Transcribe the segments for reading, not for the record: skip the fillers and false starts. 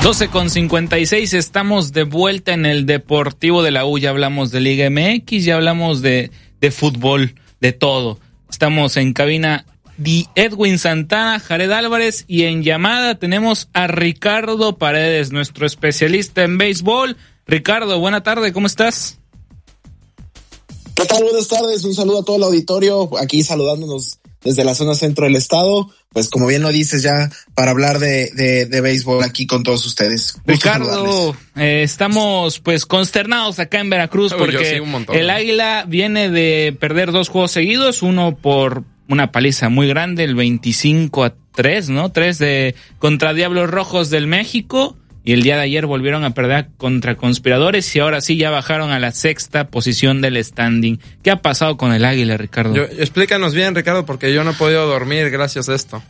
12:56, estamos de vuelta en el Deportivo de la U. Ya hablamos de Liga MX, ya hablamos de fútbol, de todo. Estamos en cabina de Edwin Santana, Jared Álvarez, y en llamada tenemos a Ricardo Paredes, nuestro especialista en béisbol. Ricardo, buena tarde, ¿cómo estás? ¿Qué tal? Buenas tardes, un saludo a todo el auditorio, aquí saludándonos desde la zona centro del estado, pues como bien lo dices ya, para hablar de béisbol aquí con todos ustedes. Ricardo, estamos pues consternados acá en Veracruz porque el Águila viene de perder 2 juegos seguidos, uno por una paliza muy grande, el 25-3, ¿no? 3 contra Diablos Rojos del México, y el día de ayer volvieron a perder contra Conspiradores y ahora sí ya bajaron a la 6ª posición del standing. ¿Qué ha pasado con el Águila, Ricardo? Explícanos bien, Ricardo, porque yo no he podido dormir gracias a esto.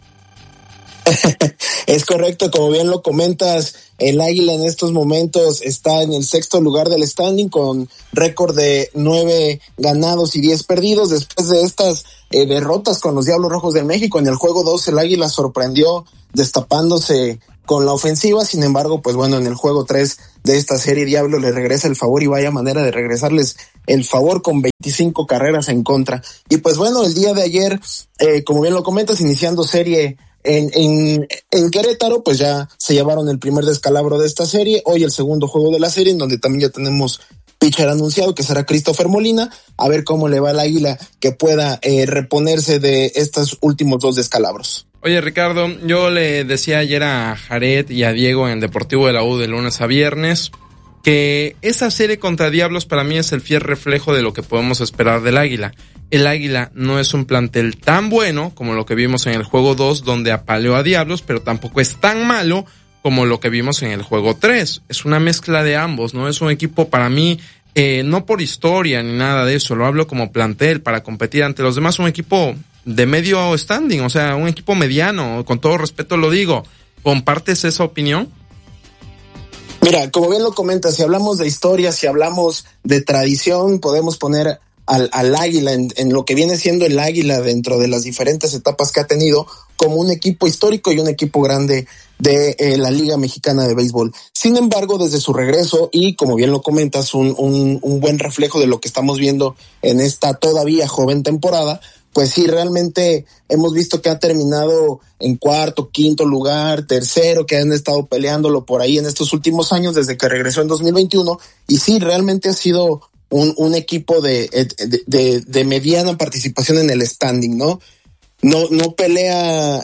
Es correcto, como bien lo comentas, el Águila en estos momentos está en el 6º lugar del standing con récord de 9 ganados y 10 perdidos. Después de estas derrotas con los Diablos Rojos del México, en el juego 2 el Águila sorprendió destapándose con la ofensiva. Sin embargo, pues bueno, en el juego 3 de esta serie Diablo le regresa el favor, y vaya manera de regresarles el favor con 25 carreras en contra. Y pues bueno, el día de ayer, como bien lo comentas, iniciando serie en Querétaro, pues ya se llevaron el primer descalabro de esta serie. Hoy el segundo juego de la serie, en donde también ya tenemos pitcher anunciado, que será Christopher Molina. A ver cómo le va al Águila, que pueda reponerse de estos últimos 2 descalabros. Oye, Ricardo, yo le decía ayer a Jared y a Diego en Deportivo de la U de lunes a viernes que esa serie contra Diablos para mí es el fiel reflejo de lo que podemos esperar del Águila. El Águila no es un plantel tan bueno como lo que vimos en el juego 2, donde apaleó a Diablos, pero tampoco es tan malo como lo que vimos en el juego 3. Es una mezcla de ambos, ¿no? Es un equipo para mí, no por historia ni nada de eso, lo hablo como plantel para competir ante los demás, un equipo de medio standing, o sea, un equipo mediano, con todo respeto lo digo. ¿Compartes esa opinión? Mira, como bien lo comentas, si hablamos de historia, si hablamos de tradición, podemos poner al Águila en lo que viene siendo el Águila dentro de las diferentes etapas que ha tenido como un equipo histórico y un equipo grande de la Liga Mexicana de Béisbol. Sin embargo, desde su regreso, y como bien lo comentas, un buen reflejo de lo que estamos viendo en esta todavía joven temporada, pues sí, realmente hemos visto que ha terminado en 4º, 5º lugar, 3º, que han estado peleándolo por ahí en estos últimos años desde que regresó en 2021, y sí, realmente ha sido un equipo de mediana participación en el standing, ¿no? No pelea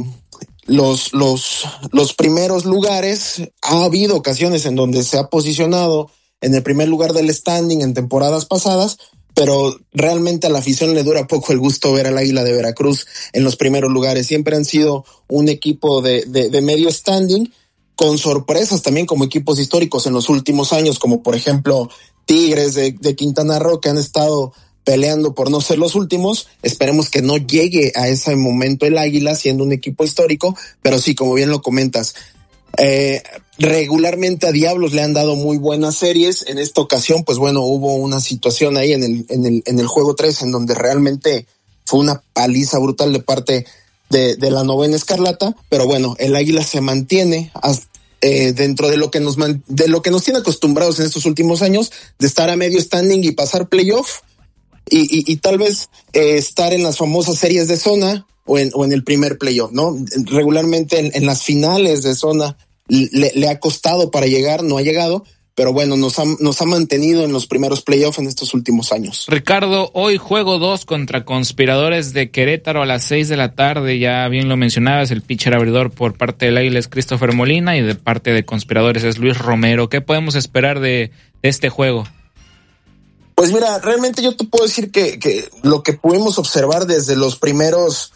los primeros lugares. Ha habido ocasiones en donde se ha posicionado en el primer lugar del standing en temporadas pasadas, pero realmente a la afición le dura poco el gusto ver al Águila de Veracruz en los primeros lugares. Siempre han sido un equipo de medio standing, con sorpresas también como equipos históricos en los últimos años, como por ejemplo Tigres de Quintana Roo, que han estado peleando por no ser los últimos. Esperemos que no llegue a ese momento el Águila siendo un equipo histórico, pero sí, como bien lo comentas, regularmente a Diablos le han dado muy buenas series. En esta ocasión, pues bueno, hubo una situación ahí en el juego 3 en donde realmente fue una paliza brutal de parte de la Novena Escarlata, pero bueno, el Águila se mantiene dentro de lo que nos tiene acostumbrados en estos últimos años, de estar a medio standing y pasar playoff, y tal vez estar en las famosas series de zona o en el primer playoff, ¿no? Regularmente en las finales de zona le ha costado para llegar, no ha llegado, pero bueno, nos ha mantenido en los primeros playoffs en estos últimos años. Ricardo, hoy juego 2 contra Conspiradores de Querétaro a las 6 de la tarde, ya bien lo mencionabas, el pitcher abridor por parte del Águila es Christopher Molina y de parte de Conspiradores es Luis Romero. ¿Qué podemos esperar de este juego? Pues mira, realmente yo te puedo decir que lo que pudimos observar desde los primeros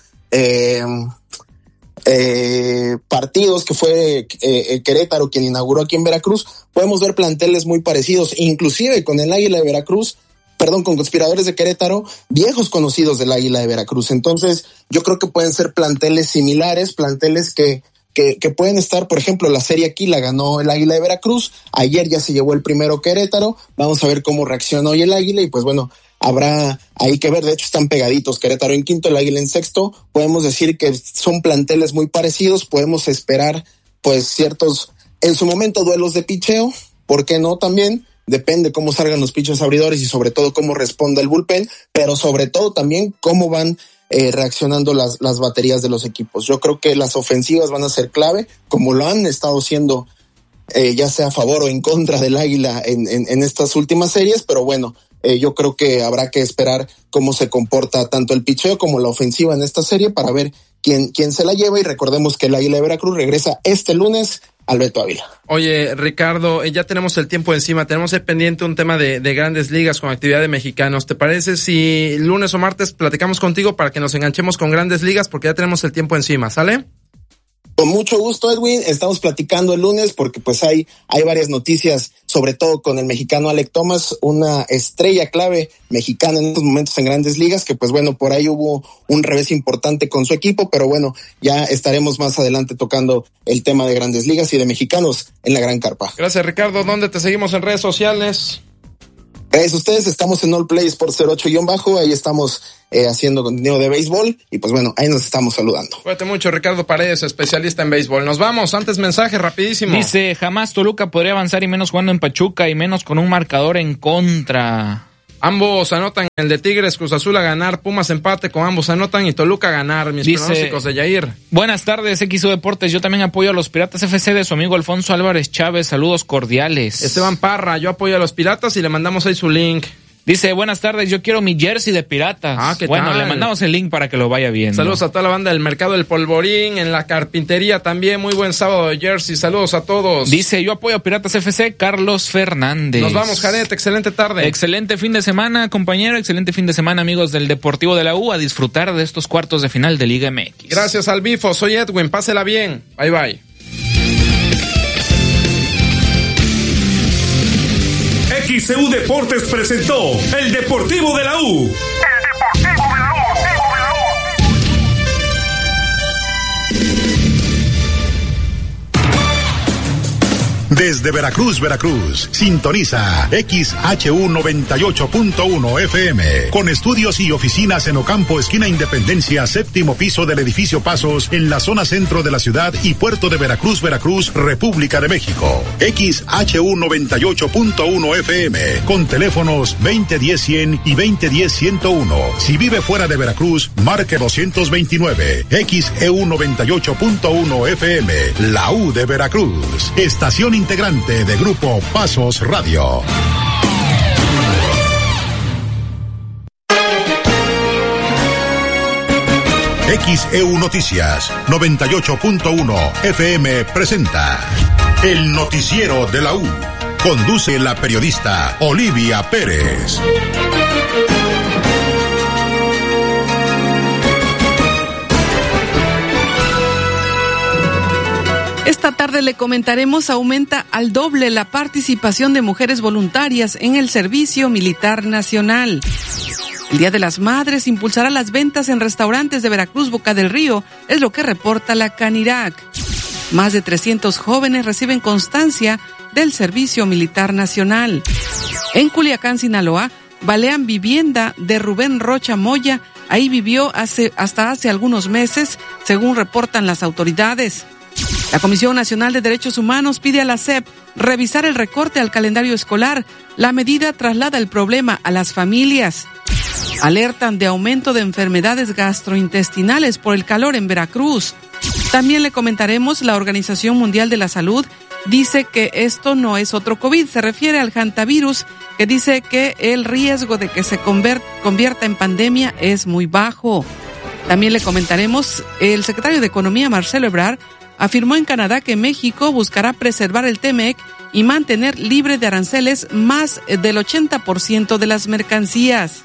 partidos, que fue Querétaro quien inauguró aquí en Veracruz, podemos ver planteles muy parecidos, inclusive con el Águila de Veracruz, con Conspiradores de Querétaro, viejos conocidos del Águila de Veracruz. Entonces yo creo que pueden ser planteles similares, planteles que pueden estar. Por ejemplo, la serie aquí la ganó el Águila de Veracruz, ayer ya se llevó el primero Querétaro, vamos a ver cómo reacciona hoy el Águila, y pues bueno, habrá ahí que ver. De hecho están pegaditos, Querétaro en 5º, el Águila en 6º. Podemos decir que son planteles muy parecidos, podemos esperar pues ciertos En su momento, duelos de picheo, ¿por qué no también? Depende cómo salgan los pitchers abridores y sobre todo cómo responda el bullpen, pero sobre todo también cómo van reaccionando las baterías de los equipos. Yo creo que las ofensivas van a ser clave, como lo han estado siendo, ya sea a favor o en contra del Águila en estas últimas series, pero bueno, yo creo que habrá que esperar cómo se comporta tanto el picheo como la ofensiva en esta serie para ver quién se la lleva, y recordemos que el Águila de Veracruz regresa este lunes al Beto Ávila. Oye, Ricardo, ya tenemos el tiempo encima, tenemos pendiente un tema de Grandes Ligas con actividad de mexicanos. ¿Te parece si lunes o martes platicamos contigo para que nos enganchemos con Grandes Ligas? Porque ya tenemos el tiempo encima, ¿sale? Con mucho gusto, Edwin. Estamos platicando el lunes porque pues hay varias noticias, sobre todo con el mexicano Alek Thomas, una estrella clave mexicana en estos momentos en Grandes Ligas, que pues bueno, por ahí hubo un revés importante con su equipo, pero bueno, ya estaremos más adelante tocando el tema de Grandes Ligas y de mexicanos en la Gran Carpa. Gracias, Ricardo. ¿Dónde te seguimos en redes sociales? Gracias a ustedes, estamos en All Play Sports 08-, ahí estamos haciendo contenido de béisbol y pues bueno, ahí nos estamos saludando. Cuídate mucho, Ricardo Paredes, especialista en béisbol. Nos vamos, antes mensaje rapidísimo. Dice, jamás Toluca podría avanzar y menos jugando en Pachuca y menos con un marcador en contra. Ambos anotan, el de Tigres, Cruz Azul a ganar, Pumas empate, con ambos anotan y Toluca a ganar. Mis pronósticos de Yair. Buenas tardes, XO Deportes, yo también apoyo a los Piratas FC de su amigo Alfonso Álvarez Chávez, saludos cordiales. Esteban Parra, yo apoyo a los Piratas y le mandamos ahí su link. Dice, buenas tardes, yo quiero mi jersey de Piratas. ¿Qué bueno, tal? Le mandamos el link para que lo vaya viendo. Saludos a toda la banda del Mercado del Polvorín, en la carpintería también, muy buen sábado de jersey, saludos a todos. Dice, yo apoyo a Piratas FC, Carlos Fernández. Nos vamos, Janet, excelente tarde. Excelente fin de semana, compañero, excelente fin de semana, amigos del Deportivo de la U, a disfrutar de estos cuartos de final de Liga MX. Gracias al Bifo, soy Edwin, pásela bien, bye bye. XCU Deportes presentó el Deportivo de la U. Desde Veracruz, sintoniza XHU 98.1 FM, con estudios y oficinas en Ocampo, esquina Independencia, séptimo piso del edificio Pasos, en la zona centro de la ciudad y puerto de Veracruz, República de México. XHU 98.1 FM, con teléfonos 2010-100 y 2010-101. Si vive fuera de Veracruz, marque 229. XEU 98.1 FM, la U de Veracruz. Estación integrante de Grupo Pasos Radio. XEU Noticias 98.1 FM presenta el noticiero de la U. Conduce la periodista Olivia Pérez. Esta tarde le comentaremos, aumenta al doble la participación de mujeres voluntarias en el Servicio Militar Nacional. El Día de las Madres impulsará las ventas en restaurantes de Veracruz, Boca del Río, es lo que reporta la Canirac. Más de 300 jóvenes reciben constancia del Servicio Militar Nacional. En Culiacán, Sinaloa, balean vivienda de Rubén Rocha Moya. Ahí vivió hasta hace algunos meses, según reportan las autoridades. La Comisión Nacional de Derechos Humanos pide a la SEP revisar el recorte al calendario escolar. La medida traslada el problema a las familias. Alertan de aumento de enfermedades gastrointestinales por el calor en Veracruz. También le comentaremos, la Organización Mundial de la Salud dice que esto no es otro COVID, se refiere al hantavirus, que dice que el riesgo de que se convierta en pandemia es muy bajo. También le comentaremos, el secretario de Economía, Marcelo Ebrard, afirmó en Canadá que México buscará preservar el TEMEC y mantener libre de aranceles más del 80% de las mercancías.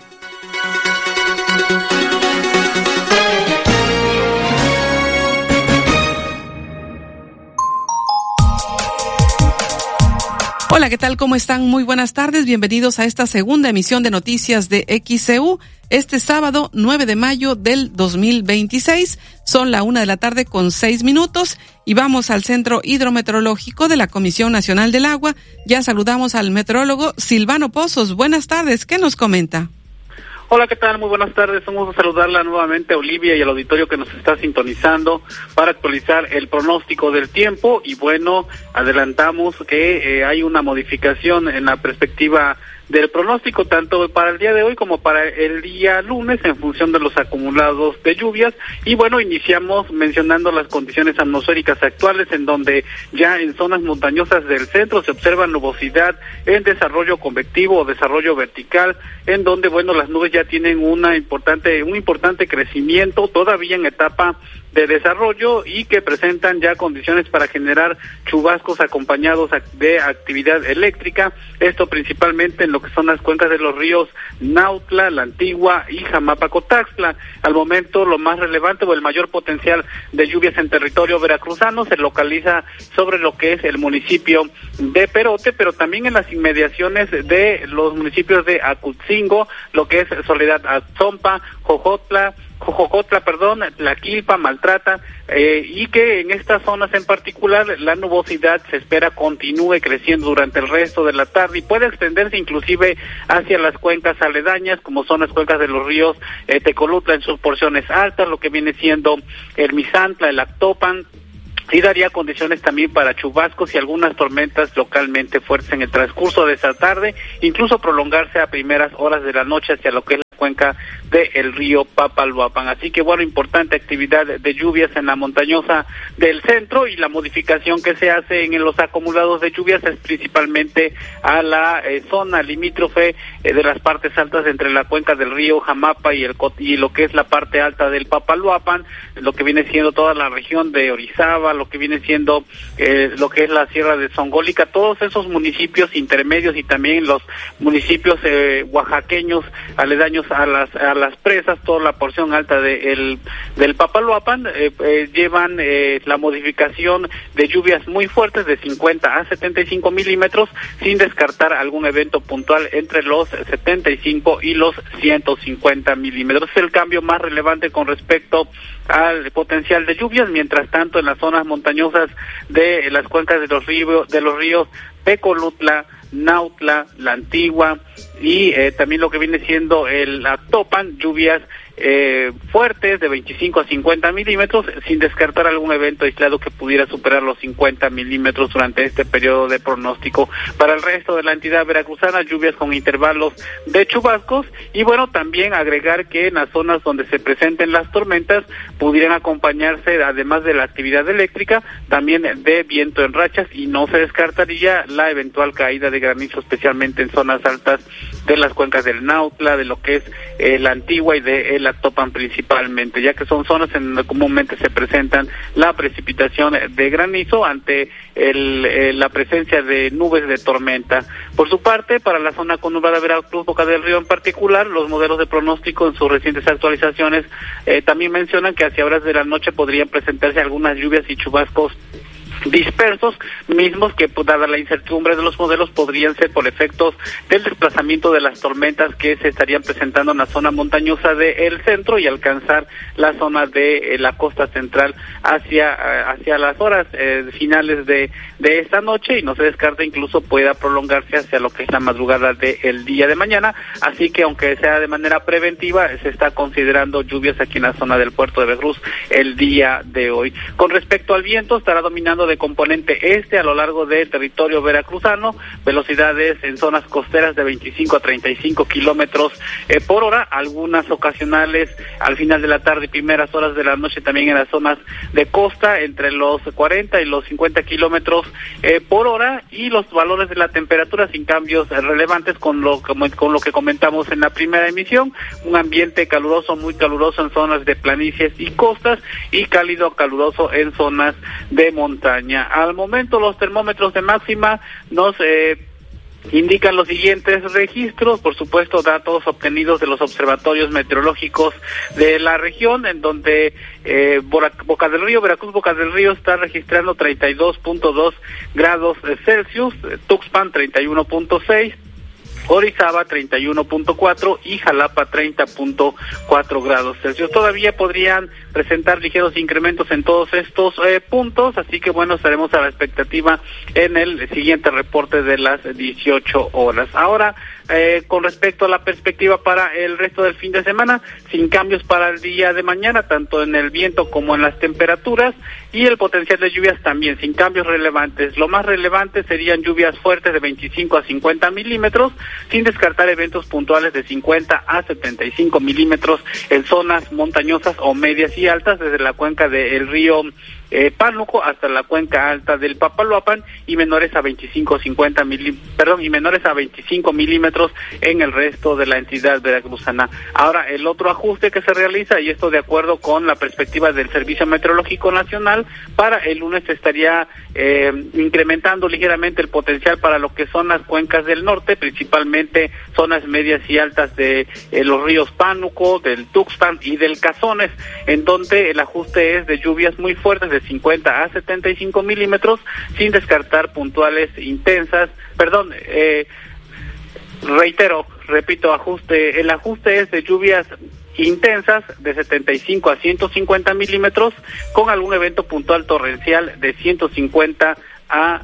Hola, ¿qué tal? ¿Cómo están? Muy buenas tardes. Bienvenidos a esta segunda emisión de noticias de XCU. Este sábado 9 de mayo del 2026. Son la 1:06 p.m. y vamos al Centro Hidrometeorológico de la Comisión Nacional del Agua. Ya saludamos al meteorólogo Silvano Pozos. Buenas tardes. ¿Qué nos comenta? Hola, ¿qué tal? Muy buenas tardes. Un gusto saludarla nuevamente a Olivia y al auditorio que nos está sintonizando para actualizar el pronóstico del tiempo. Y bueno, adelantamos que hay una modificación en la perspectiva del pronóstico, tanto para el día de hoy como para el día lunes, en función de los acumulados de lluvias. Y bueno, iniciamos mencionando las condiciones atmosféricas actuales, en donde ya en zonas montañosas del centro se observa nubosidad en desarrollo convectivo o desarrollo vertical, en donde, bueno, las nubes ya tienen un importante crecimiento, todavía en etapa de desarrollo, y que presentan ya condiciones para generar chubascos acompañados de actividad eléctrica, esto principalmente en lo que son las cuencas de los ríos Nautla, La Antigua y Jamapa-Cotaxtla. Al momento, lo más relevante o el mayor potencial de lluvias en territorio veracruzano se localiza sobre lo que es el municipio de Perote, pero también en las inmediaciones de los municipios de Acutzingo, lo que es Soledad Atzompa, Jojotla, Tlaquilpa, Maltrata, y que en estas zonas en particular la nubosidad se espera continúe creciendo durante el resto de la tarde y puede extenderse inclusive hacia las cuencas aledañas, como son las cuencas de los ríos Tecolutla en sus porciones altas, lo que viene siendo el Misantla, el Actopan, y daría condiciones también para chubascos y algunas tormentas localmente fuertes en el transcurso de esta tarde, incluso prolongarse a primeras horas de la noche hacia lo que es la cuenca del río Papaloapan. Así que bueno, importante actividad de lluvias en la montañosa del centro, y la modificación que se hace en los acumulados de lluvias es principalmente a la zona limítrofe de las partes altas entre la cuenca del río Jamapa y lo que es la parte alta del Papaloapan, lo que viene siendo toda la región de Orizaba, lo que viene siendo lo que es la Sierra de Zongólica, todos esos municipios intermedios y también los municipios oaxaqueños aledaños a las presas, toda la porción alta del Papaloapan, llevan la modificación de lluvias muy fuertes de 50 a 75 milímetros, sin descartar algún evento puntual entre los 75 y los 150 milímetros. Es el cambio más relevante con respecto al potencial de lluvias. Mientras tanto, en las zonas montañosas de las cuencas de los ríos Tecolutla, Nautla, La Antigua y también lo que viene siendo el Actopan, lluvias fuertes de 25 a 50 milímetros, sin descartar algún evento aislado que pudiera superar los 50 milímetros durante este periodo de pronóstico. Para el resto de la entidad veracruzana, lluvias con intervalos de chubascos, y bueno, también agregar que en las zonas donde se presenten las tormentas pudieran acompañarse, además de la actividad eléctrica, también de viento en rachas, y no se descartaría la eventual caída de granizo, especialmente en zonas altas de las cuencas del Nautla, de lo que es La Antigua y de el Actopan principalmente, ya que son zonas en donde comúnmente se presentan la precipitación de granizo ante la presencia de nubes de tormenta. Por su parte, para la zona conurbada Veracruz, Boca del Río en particular, los modelos de pronóstico en sus recientes actualizaciones también mencionan que hacia horas de la noche podrían presentarse algunas lluvias y chubascos dispersos, mismos que, dada la incertidumbre de los modelos, podrían ser por efectos del desplazamiento de las tormentas que se estarían presentando en la zona montañosa del centro y alcanzar la zona de la costa central hacia las horas finales de esta noche, y no se descarta incluso pueda prolongarse hacia lo que es la madrugada del día de mañana. Así que, aunque sea de manera preventiva, se está considerando lluvias aquí en la zona del puerto de Veracruz el día de hoy. Con respecto al viento, estará dominando de componente este a lo largo del territorio veracruzano, velocidades en zonas costeras de 25 a 35 kilómetros por hora, algunas ocasionales al final de la tarde y primeras horas de la noche también en las zonas de costa entre los 40 y los 50 kilómetros por hora, y los valores de la temperatura sin cambios relevantes con lo que comentamos en la primera emisión, un ambiente caluroso, muy caluroso en zonas de planicies y costas, y cálido caluroso en zonas de montaña. Al momento, los termómetros de máxima nos indican los siguientes registros, por supuesto datos obtenidos de los observatorios meteorológicos de la región, en donde Boca del Río, Veracruz, Boca del Río está registrando 32.2 grados Celsius, Tuxpan 31.6, Orizaba 31.4 y Jalapa 30.4 grados Celsius. Todavía podrían presentar ligeros incrementos en todos estos puntos, así que bueno, estaremos a la expectativa en el siguiente reporte de las 18 horas. Ahora, con respecto a la perspectiva para el resto del fin de semana, sin cambios para el día de mañana, tanto en el viento como en las temperaturas, y el potencial de lluvias también, sin cambios relevantes. Lo más relevante serían lluvias fuertes de 25 a 50 milímetros, sin descartar eventos puntuales de 50 a 75 milímetros en zonas montañosas o medias y altas, desde la cuenca del río Pánuco hasta la cuenca alta del Papaloapan, y menores a 25 milímetros en el resto de la entidad veracruzana. Ahora, el otro ajuste que se realiza, y esto de acuerdo con la perspectiva del Servicio Meteorológico Nacional, para el lunes se estaría incrementando ligeramente el potencial para lo que son las cuencas del norte, principalmente zonas medias y altas de los ríos Pánuco, del Tuxpan y del Cazones, en donde el ajuste es de lluvias muy fuertes de 50 a 75 milímetros, sin descartar puntuales intensas, el ajuste es de lluvias intensas de 75 a 150 milímetros, con algún evento puntual torrencial de 150 a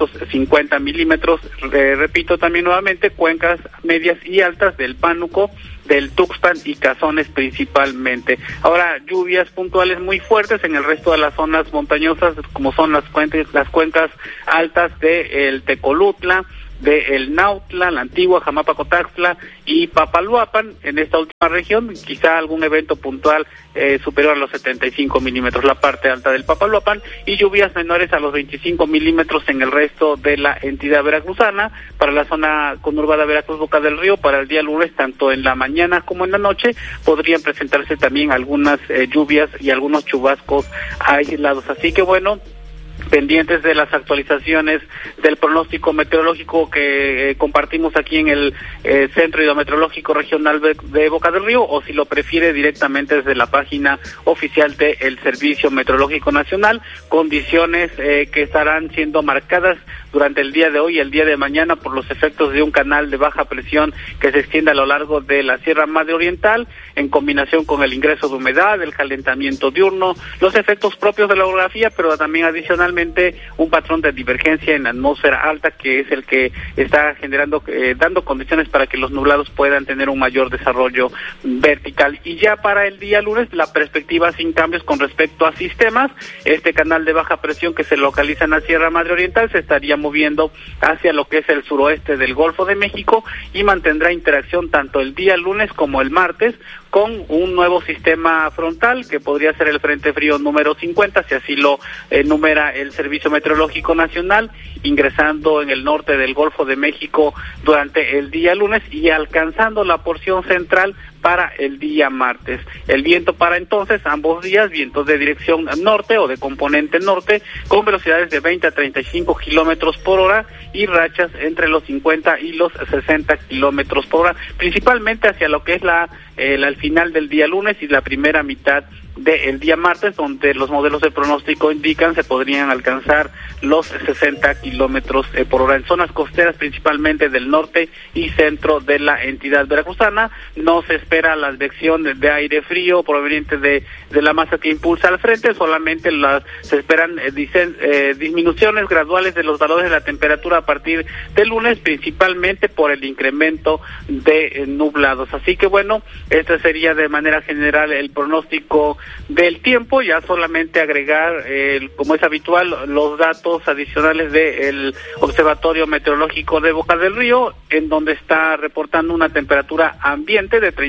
250 milímetros, repito también nuevamente, cuencas medias y altas del Pánuco, del Tuxpan y Cazones principalmente. Ahora, lluvias puntuales muy fuertes en el resto de las zonas montañosas, como son las cuencas altas de el Tecolutla, de el Nautla, la Antigua, Jamapacotaxtla y Papaloapan. En esta última región, quizá algún evento puntual superior a los 75 milímetros, la parte alta del Papaloapan, y lluvias menores a los 25 milímetros en el resto de la entidad veracruzana. Para la zona conurbada Veracruz Boca del Río, para el día lunes, tanto en la mañana como en la noche, podrían presentarse también algunas lluvias y algunos chubascos aislados. Así que bueno, pendientes de las actualizaciones del pronóstico meteorológico que compartimos aquí en el Centro Hidrometeorológico Regional de Boca del Río, o si lo prefiere directamente desde la página oficial del Servicio Meteorológico Nacional, condiciones que estarán siendo marcadas durante el día de hoy y el día de mañana por los efectos de un canal de baja presión que se extiende a lo largo de la Sierra Madre Oriental, en combinación con el ingreso de humedad, el calentamiento diurno, los efectos propios de la orografía, pero también adicionalmente un patrón de divergencia en la atmósfera alta, que es el que está generando, dando condiciones para que los nublados puedan tener un mayor desarrollo vertical. Y ya para el día lunes, la perspectiva sin cambios con respecto a sistemas. Este canal de baja presión que se localiza en la Sierra Madre Oriental se estaría moviendo hacia lo que es el suroeste del Golfo de México y mantendrá interacción tanto el día lunes como el martes con un nuevo sistema frontal que podría ser el Frente Frío número 50, si así lo enumera el Servicio Meteorológico Nacional, ingresando en el norte del Golfo de México durante el día lunes y alcanzando la porción central para el día martes. El viento para entonces, ambos días, vientos de dirección norte o de componente norte, con velocidades de 20 a 35 kilómetros por hora y rachas entre los 50 y los 60 kilómetros por hora, principalmente hacia lo que es al final del día lunes y la primera mitad del día martes, donde los modelos de pronóstico indican se podrían alcanzar los 60 kilómetros por hora en zonas costeras, principalmente del norte y centro de la entidad veracruzana. No se espera la advección de aire frío proveniente de la masa que impulsa al frente, solamente se esperan disminuciones graduales de los valores de la temperatura a partir del lunes, principalmente por el incremento de nublados. Así que bueno, este sería de manera general el pronóstico del tiempo. Ya solamente agregar, como es habitual, los datos adicionales del Observatorio Meteorológico de Boca del Río, en donde está reportando una temperatura ambiente de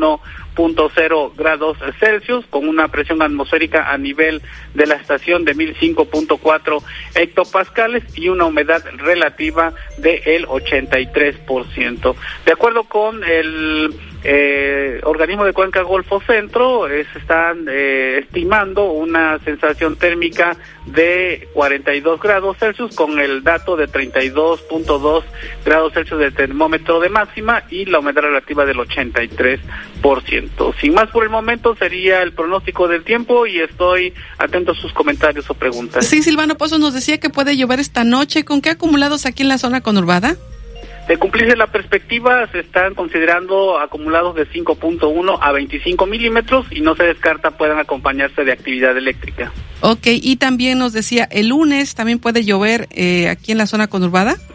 31.0 grados Celsius, con una presión atmosférica a nivel de la estación de 1005.4 hectopascales y una humedad relativa del 83%. De acuerdo con el organismo de Cuenca Golfo Centro, se están estimando una sensación térmica de 42 grados Celsius con el dato de 32.2 grados Celsius de termómetro de máxima y la humedad relativa del 83%. Sin más por el momento, sería el pronóstico del tiempo y estoy atento a sus comentarios o preguntas. Sí, Silvano Pozo nos decía que puede llover esta noche. ¿Con qué acumulados aquí en la zona conurbada? De cumplirse la perspectiva, se están considerando acumulados de 5.1 a 25 milímetros y no se descarta puedan acompañarse de actividad eléctrica. Ok, y también nos decía, ¿el lunes también puede llover aquí en la zona conurbada?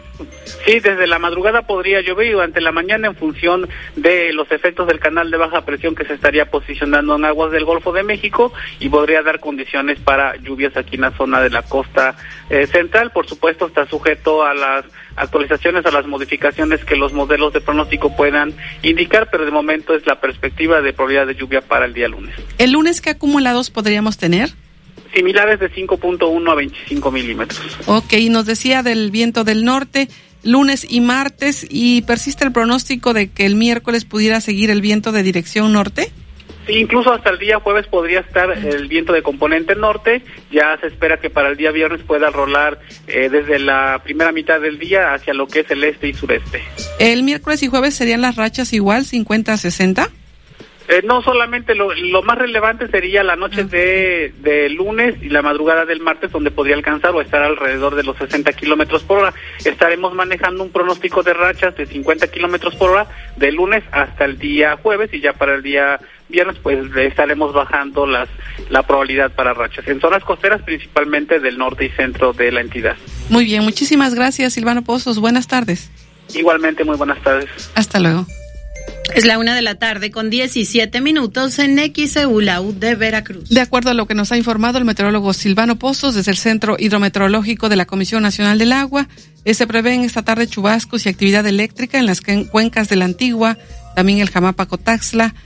Sí, desde la madrugada podría llover y durante la mañana en función de los efectos del canal de baja presión que se estaría posicionando en aguas del Golfo de México y podría dar condiciones para lluvias aquí en la zona de la costa central. Por supuesto, está sujeto a las actualizaciones, a las modificaciones que los modelos de pronóstico puedan indicar, pero de momento es la perspectiva de probabilidad de lluvia para el día lunes. ¿El lunes qué acumulados podríamos tener? Similares de 5.1 a 25 milímetros. Ok, nos decía del viento del norte, lunes y martes, ¿y persiste el pronóstico de que el miércoles pudiera seguir el viento de dirección norte? Sí, incluso hasta el día jueves podría estar el viento de componente norte. Ya se espera que para el día viernes pueda rolar desde la primera mitad del día hacia lo que es el este y sureste. ¿El miércoles y jueves serían las rachas igual, 50 a 60? No, solamente lo más relevante sería la noche de lunes y la madrugada del martes, donde podría alcanzar o estar alrededor de los 60 kilómetros por hora. Estaremos manejando un pronóstico de rachas de 50 kilómetros por hora de lunes hasta el día jueves, y ya para el día viernes pues estaremos bajando la probabilidad para rachas en zonas costeras, principalmente del norte y centro de la entidad. Muy bien, muchísimas gracias, Silvano Pozos. Buenas tardes. Igualmente, muy buenas tardes. Hasta luego. Es la 1:17 p.m. en XEU, la U de Veracruz. De acuerdo a lo que nos ha informado el meteorólogo Silvano Pozos desde el Centro Hidrometeorológico de la Comisión Nacional del Agua, se prevén esta tarde chubascos y actividad eléctrica en las cuencas de la Antigua, también el Jamapa-Cotaxtla,